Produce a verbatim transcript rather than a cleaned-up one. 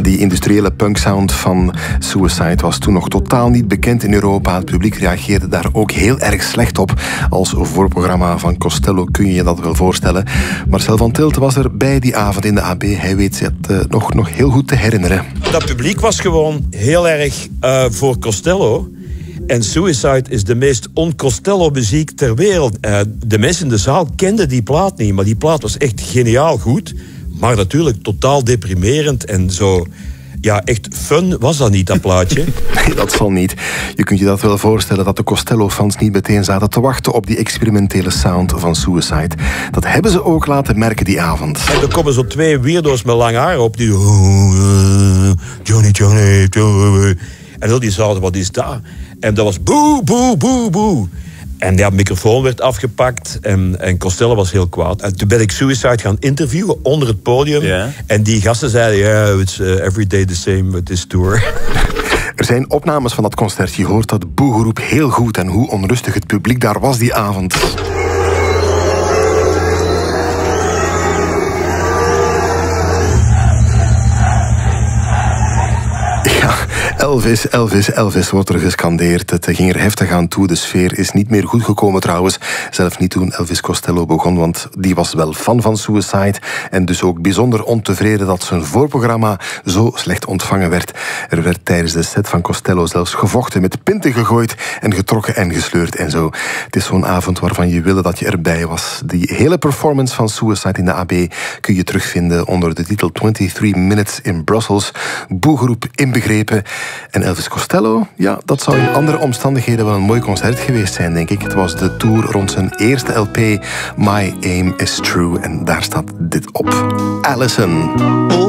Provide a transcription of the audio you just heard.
Ja, die industriële punksound van Suicide was toen nog totaal niet bekend in Europa. Het publiek reageerde daar ook heel erg slecht op. Als voorprogramma van Costello kun je je dat wel voorstellen. Marcel van Tilt was er bij die avond in de A B. Hij weet het uh, nog, nog heel goed te herinneren. Dat publiek was gewoon heel erg uh, voor Costello. En Suicide is de meest on-Costello muziek ter wereld. Uh, de mensen in de zaal kenden die plaat niet, maar die plaat was echt geniaal goed. Maar natuurlijk totaal deprimerend en zo. Ja, echt fun was dat niet, dat plaatje. Nee, dat zal niet. Je kunt je dat wel voorstellen dat de Costello-fans niet meteen zaten te wachten op die experimentele sound van Suicide. Dat hebben ze ook laten merken die avond. En er komen zo twee weirdo's met lang haar op die... Johnny, Johnny, Johnny. En heel die zaal, wat is dat? En dat was boe, boe, boe, boe. En ja, de microfoon werd afgepakt en, en Costello was heel kwaad. En toen ben ik Suicide gaan interviewen onder het podium. Yeah. En die gasten zeiden, ja, yeah, it's uh, every day the same with this tour. Er zijn opnames van dat concert. Je hoort dat boegeroep heel goed en hoe onrustig het publiek daar was die avond. Elvis, Elvis, Elvis wordt er gescandeerd. Het ging er heftig aan toe. De sfeer is niet meer goed gekomen trouwens. Zelf niet toen Elvis Costello begon, want die was wel fan van Suicide en dus ook bijzonder ontevreden dat zijn voorprogramma zo slecht ontvangen werd. Er werd tijdens de set van Costello zelfs gevochten, met pinten gegooid en getrokken en gesleurd en zo. Het is zo'n avond waarvan je wilde dat je erbij was. Die hele performance van Suicide in de A B kun je terugvinden onder de titel twenty-three minutes in Brussels. Boegeroep inbegrepen. En Elvis Costello, ja, dat zou in andere omstandigheden wel een mooi concert geweest zijn, denk ik. Het was de tour rond zijn eerste L P, My Aim is True. En daar staat dit op. Allison.